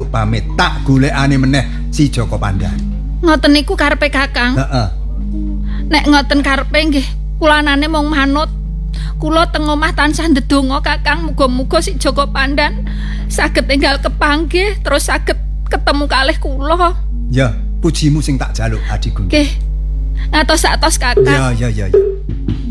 njaluk pamit tak golekane meneh si Joko Pandan. Ngoten niku karepe Kakang. Heeh. Nek ngoten karepe nggih kulanane mung manut. Kula teng omah tansah ndedonga Kakang muga-muga si Joko Pandan saged enggal kepanggih terus saged ketemu kalih kula. Ya, pujimu sing tak jaluk adikku. Nggih. Ngatos-atos Kakang. Ya.